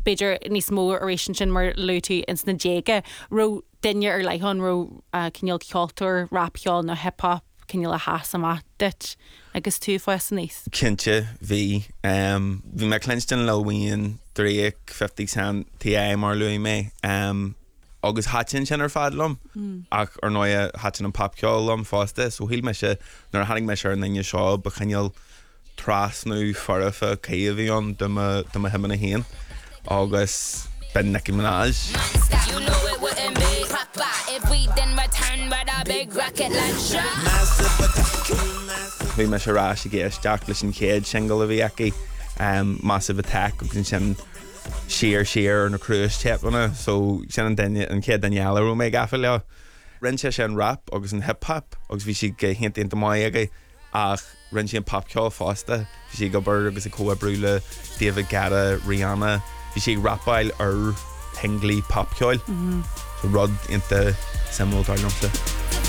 beidir níos mó oration sin mar luú ins na déige ro dinne ar leithán ro cinneal ceoltóir rapceol na hip-hop cinneal a has am dit agus tú foias níos. Cinnte bhí me clinstan lehaíon 50 cent TA mar luí mé agus hatin sin ar fadlum ach ar nóia hatin an papceolm fásta so híl me se nar hanig me se ar naine seo ba cinneal trasnú farfa céhíon do himna héan agus Ben Nicki Minaj. You know it wouldn't be proper if we didn't return with a big rocket launcher. Bhí me se rá i ggéis deach leis an chéad single a bhí aici Massive Attack agus sin sheer na cruise tepna so sin an chéad Daniela ro mé gafa le rin sé an rap agus an hip-hop agus bhí si go hint inta mai aige ach rin si an popceol fásta bhí si go bur agus i cóa brúla David Guetta, Rihanna bhí si rapáil ar hinglaí popceol so rud inta simultáilnamsa.